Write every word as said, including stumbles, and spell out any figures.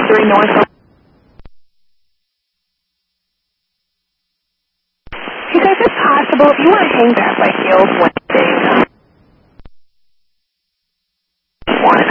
three North. Hey guys, it's possible if you want to hang back by Field Wednesday. One.